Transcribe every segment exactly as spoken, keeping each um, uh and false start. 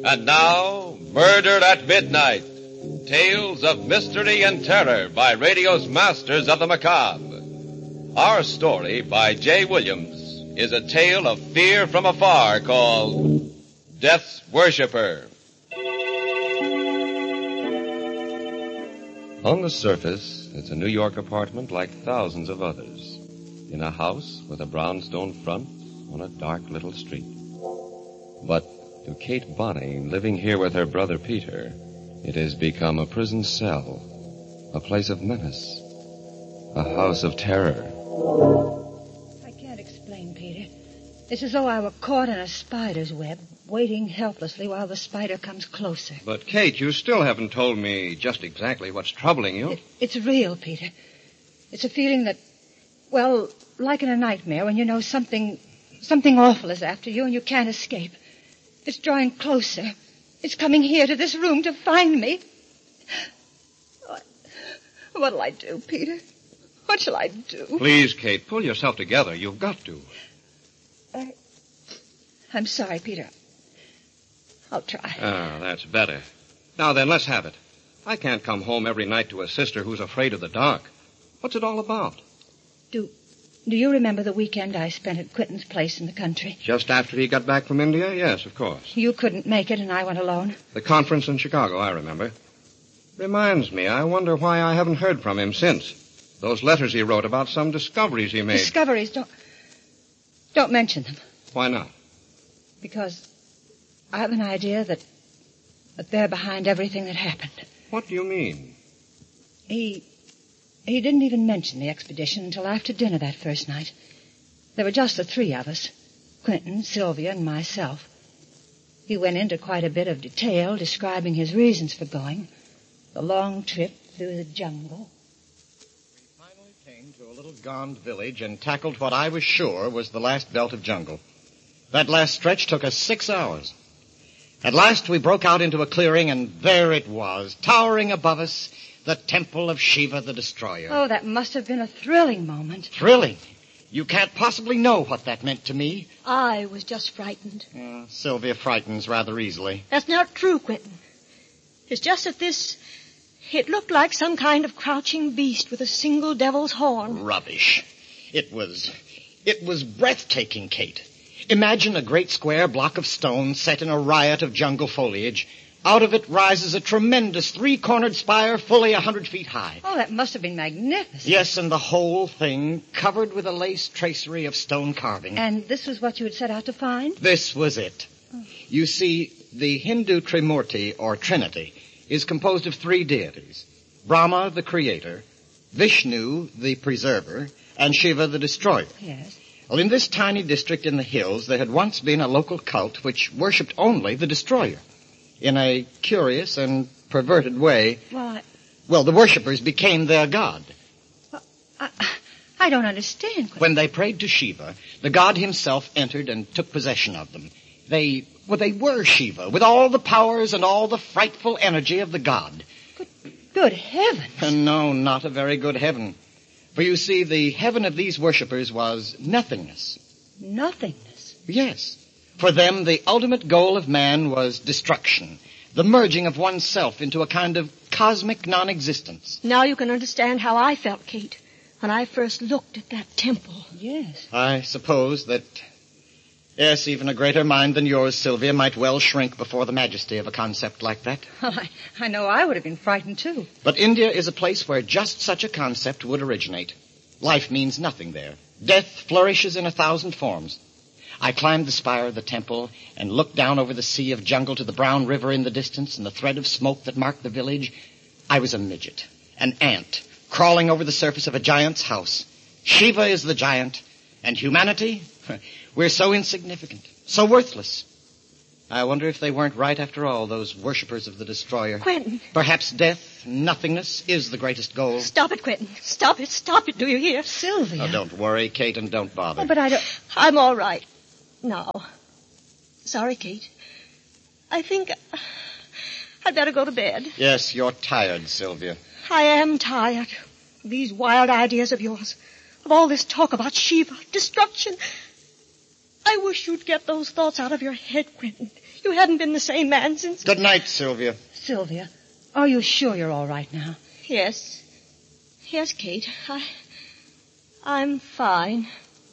And now, Murder at Midnight. Tales of mystery and terror by radio's masters of the macabre. Our story by Jay Williams is a tale of fear from afar called Death's Worshipper. On the surface, it's a New York apartment like thousands of others. In a house with a brownstone front on a dark little street. But to Kate Bonney, living here with her brother Peter, it has become a prison cell, a place of menace, a house of terror. I can't explain, Peter. It's as though I were caught in a spider's web, waiting helplessly while the spider comes closer. But, Kate, you still haven't told me just exactly what's troubling you. It, it's real, Peter. It's a feeling that, well, like in a nightmare when you know something, something awful is after you and you can't escape. It's drawing closer. It's coming here to this room to find me. What, what'll I do, Peter? What shall I do? Please, Kate, pull yourself together. You've got to. I, I'm sorry, Peter. I'll try. Ah, that's better. Now then, let's have it. I can't come home every night to a sister who's afraid of the dark. What's it all about? Do, do you remember the weekend I spent at Quentin's place in the country? Just after he got back from India? Yes, of course. You couldn't make it and I went alone? The conference in Chicago, I remember. Reminds me, I wonder why I haven't heard from him since. Those letters he wrote about some discoveries he made. Discoveries? Don't, don't mention them. Why not? Because I have an idea that, that they're behind everything that happened. What do you mean? He... He didn't even mention the expedition until after dinner that first night. There were just the three of us, Quentin, Sylvia, and myself. He went into quite a bit of detail, describing his reasons for going. The long trip through the jungle. We finally came to a little gond village and tackled what I was sure was the last belt of jungle. That last stretch took us six hours. At last we broke out into a clearing, and there it was, towering above us, the temple of Shiva the Destroyer. Oh, that must have been a thrilling moment. Thrilling? You can't possibly know what that meant to me. I was just frightened. Uh, Sylvia frightens rather easily. That's not true, Quentin. It's just that this... It looked like some kind of crouching beast with a single devil's horn. Rubbish. It was... It was breathtaking, Kate. Imagine a great square block of stone set in a riot of jungle foliage. Out of it rises a tremendous three-cornered spire fully a hundred feet high. Oh, that must have been magnificent. Yes, and the whole thing covered with a lace tracery of stone carving. And this was what you had set out to find? This was it. Oh. You see, the Hindu Trimurti, or Trinity, is composed of three deities. Brahma, the creator, Vishnu, the preserver, and Shiva, the destroyer. Yes. Well, in this tiny district in the hills, there had once been a local cult which worshipped only the destroyer. In a curious and perverted way. Well, I... Well, the worshippers became their god. Well, I, I don't understand. When they prayed to Shiva, the god himself entered and took possession of them. They, well, they were Shiva, with all the powers and all the frightful energy of the god. Good, good heavens. Uh, no, not a very good heaven. For you see, the heaven of these worshippers was nothingness. Nothingness? Yes. For them, the ultimate goal of man was destruction, the merging of oneself into a kind of cosmic non-existence. Now you can understand how I felt, Kate, when I first looked at that temple. Yes. I suppose that, yes, even a greater mind than yours, Sylvia, might well shrink before the majesty of a concept like that. Well, I, I know I would have been frightened, too. But India is a place where just such a concept would originate. Life means nothing there. Death flourishes in a thousand forms. I climbed the spire of the temple and looked down over the sea of jungle to the brown river in the distance and the thread of smoke that marked the village. I was a midget, an ant, crawling over the surface of a giant's house. Shiva is the giant, and humanity, we're so insignificant, so worthless. I wonder if they weren't right after all, those worshippers of the destroyer. Quentin. Perhaps death, nothingness, is the greatest goal. Stop it, Quentin. Stop it, stop it, do you hear? Sylvia. Oh, don't worry, Kate, and don't bother. Oh, but I don't... I'm all right. Now. Sorry, Kate. I think I'd better go to bed. Yes, you're tired, Sylvia. I am tired. These wild ideas of yours. Of all this talk about Shiva, destruction. I wish you'd get those thoughts out of your head, Quentin. You hadn't been the same man since... Good night, Sylvia. Sylvia, are you sure you're all right now? Yes. Yes, Kate. I... I'm fine.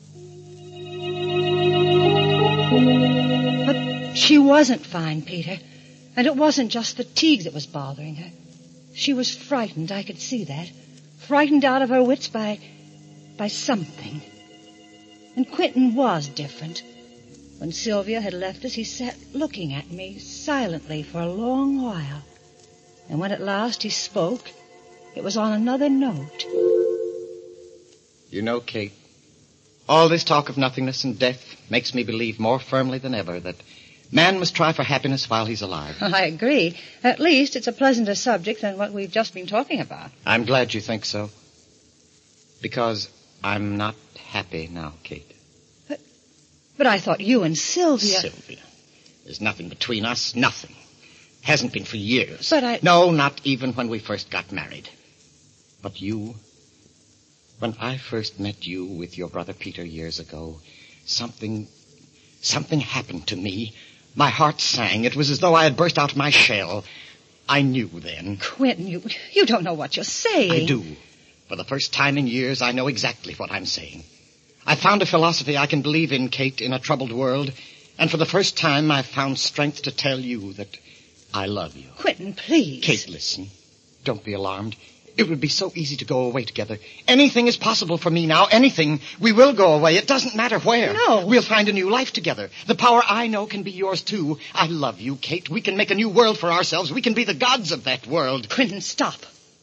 But she wasn't fine, Peter. And it wasn't just fatigue that was bothering her. She was frightened, I could see that. Frightened out of her wits by... by something. And Quentin was different. When Sylvia had left us, he sat looking at me silently for a long while. And when at last he spoke, it was on another note. You know, Kate, all this talk of nothingness and death makes me believe more firmly than ever that man must try for happiness while he's alive. I agree. At least it's a pleasanter subject than what we've just been talking about. I'm glad you think so. Because I'm not happy now, Kate. But, but I thought you and Sylvia... Sylvia. There's nothing between us, nothing. Hasn't been for years. But I... No, not even when we first got married. But you... When I first met you with your brother Peter years ago, something... something happened to me. My heart sang. It was as though I had burst out of my shell. I knew then. Quentin, you, you don't know what you're saying. I do. For the first time in years, I know exactly what I'm saying. I found a philosophy I can believe in, Kate, in a troubled world. And for the first time, I've found strength to tell you that I love you. Quentin, please. Kate, listen. Don't be alarmed. It would be so easy to go away together. Anything is possible for me now. Anything. We will go away. It doesn't matter where. No. We'll find a new life together. The power I know can be yours, too. I love you, Kate. We can make a new world for ourselves. We can be the gods of that world. Quentin, stop.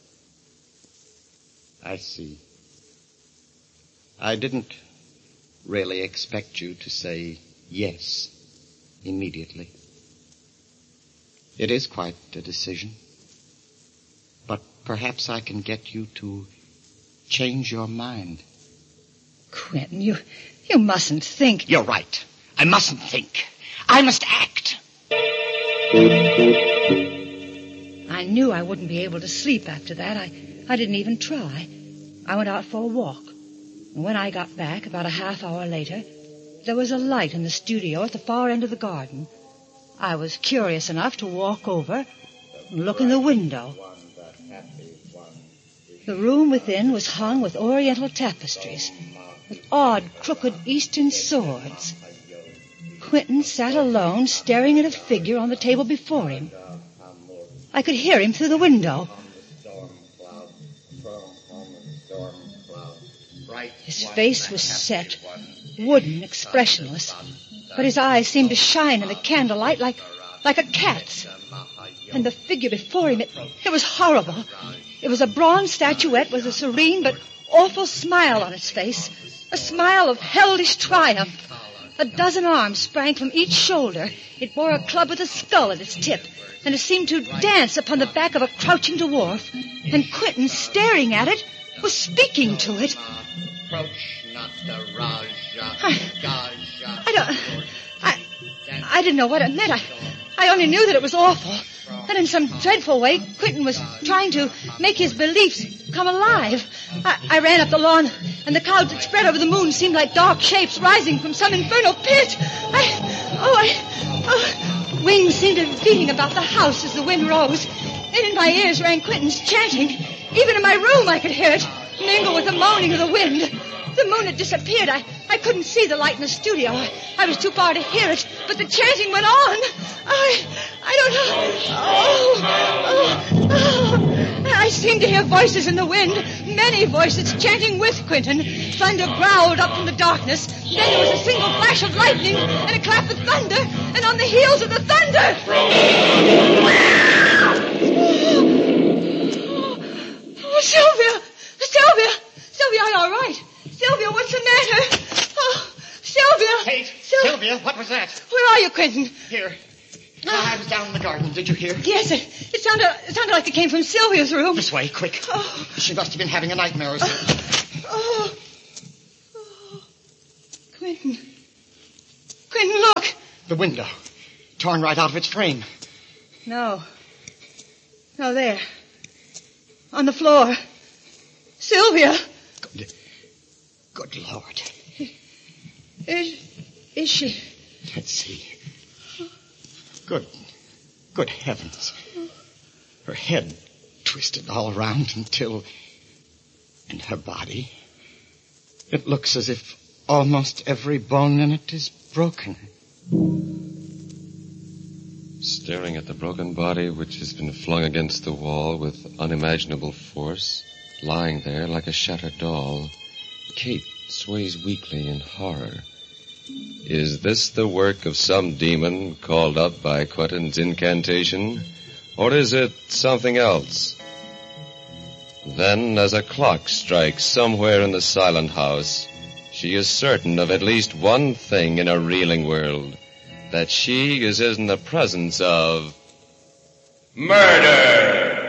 I see. I didn't really expect you to say yes immediately. It is quite a decision. But perhaps I can get you to change your mind. Quentin, you, you mustn't think... You're right. I mustn't think. I must act. I knew I wouldn't be able to sleep after that. I, I didn't even try. I went out for a walk. And when I got back, about a half hour later, there was a light in the studio at the far end of the garden. I was curious enough to walk over and look in the window. The room within was hung with oriental tapestries, with odd, crooked eastern swords. Quentin sat alone, staring at a figure on the table before him. I could hear him through the window. His face was set, wooden, expressionless, but his eyes seemed to shine in the candlelight like, like a cat's. And the figure before him, it, it was horrible. It was a bronze statuette with a serene but awful smile on its face, a smile of hellish triumph. A dozen arms sprang from each shoulder. It bore a club with a skull at its tip, and it seemed to dance upon the back of a crouching dwarf. And Quentin, staring at it, was speaking to it. Approach not the Raja. I, I don't... I, I didn't know what it meant. I, I only knew that it was awful. And in some dreadful way, Quentin was trying to make his beliefs come alive. I, I ran up the lawn, and the clouds that spread over the moon seemed like dark shapes rising from some infernal pit. I... Oh, I... Oh, wings seemed to be beating about the house as the wind rose. And in my ears rang Quentin's chanting. Even in my room I could hear it, mingle with the moaning of the wind. The moon had disappeared. I, I couldn't see the light in the studio. I, I was too far to hear it, but the chanting went on. I... I don't know. Oh, oh, oh. I seemed to hear voices in the wind, many voices chanting with Quentin. Thunder growled up from the darkness. Then there was a single flash of lightning and a clap of thunder, and on the heels of the thunder... Oh, oh, Sylvia! Sylvia! Sylvia, are you all right? Sylvia, what's the matter? Oh, Sylvia! Kate! Syl- Sylvia, what was that? Where are you, Quentin? Here. I was down in the garden. Did you hear? Yes, it, it sounded it sounded like it came from Sylvia's room. This way, quick. Oh. She must have been having a nightmare or something. Oh. Oh. Quentin. Quentin, look. The window. Torn right out of its frame. No. No, there. On the floor. Sylvia. Good, good Lord. Is, is she? Let's see. Good, good heavens. Her head twisted all around until... And her body... It looks as if almost every bone in it is broken. Staring at the broken body which has been flung against the wall with unimaginable force, lying there like a shattered doll, Kate sways weakly in horror. Is this the work of some demon called up by Quentin's incantation? Or is it something else? Then, as a clock strikes somewhere in the silent house, she is certain of at least one thing in a reeling world, that she is in the presence of murder!